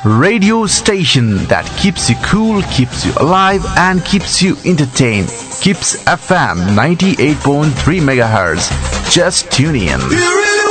radio station that keeps you cool, keeps you alive, and keeps you entertained. Kips FM 98.3 MHz. Just tune in.